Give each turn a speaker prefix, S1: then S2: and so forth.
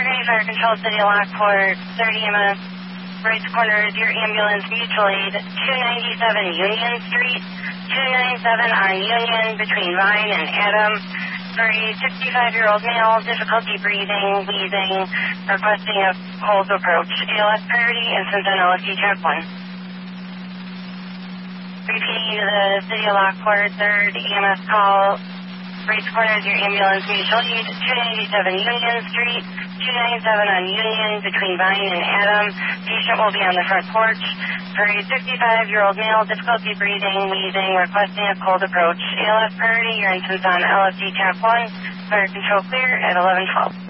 S1: Burgundy Fire Control, City of Lockport, 30 EMS, right corner is your ambulance, mutual aid, 297 Union Street, 297 on Union between Vine and Adam, for a 65-year-old male, difficulty breathing, wheezing, requesting a hold approach, ALS priority, instance on LFD track 1. Repeating to the City of Lockport, 3rd EMS call, right corner is your ambulance, mutual aid, 297 Union Street, 297 on Union between Vine and Adam. Patient will be on the front porch. For a 65-year-old male, difficulty breathing, wheezing, requesting a cold approach. ALS priority, your instance on LFD track 1. Fire control clear at 11:12.